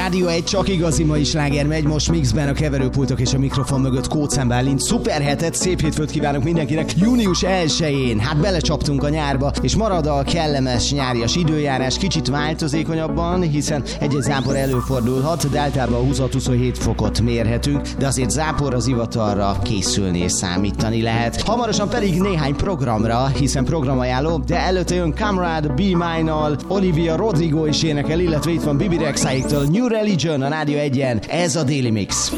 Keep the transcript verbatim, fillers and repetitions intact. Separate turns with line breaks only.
Rádió egy csak igazi mai sláger megy most mixben, a keverőpultok és a mikrofon mögött Kócán Bálint. Szuper hetet, szép hétfőt kívánok mindenkinek június elsején. Hát belecsaptunk a nyárba, és marad a kellemes nyárias időjárás, kicsit változékonyabban, hiszen egy-egy zápor előfordulhat, deltában húsz-huszonhét fokot mérhetünk, de azért záporra, zivatarra készülni és számítani lehet. Hamarosan pedig néhány programra, hiszen programajánló, de előtte jön Kamrad, Be Mine-nal, Olivia Rodrigo is énekel, illetve itt van Bibi Rexha-től New Religion a Rádió egyen. Ez a Daily Mix.